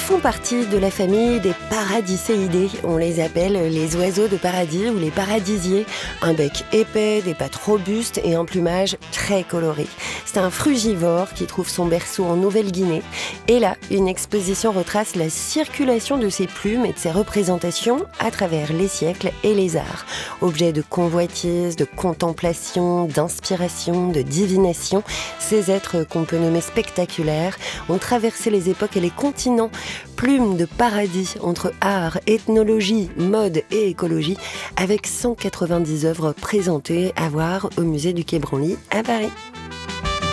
font partie de la famille des paradicéidés. On les appelle les oiseaux de paradis ou les paradisiers. Un bec épais, des pattes robustes et un plumage très coloré. C'est un frugivore qui trouve son berceau en Nouvelle-Guinée. Et là, une exposition retrace la circulation de ses plumes et de ses représentations à travers les siècles et les arts. Objet de convoitise, de contemplation, d'inspiration, de divination, ces êtres qu'on peut nommer spectaculaires ont traversé les époques et les continents. Plumes de paradis entre art, ethnologie, mode et écologie, avec 190 œuvres présentées à voir au musée du Quai Branly à Paris.